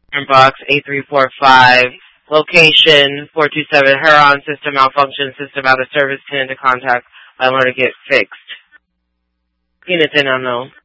Box 8345. Location 427 Huron. System malfunction. System out of service. Tend to contact. I want to get fixed. Peanut in, I know.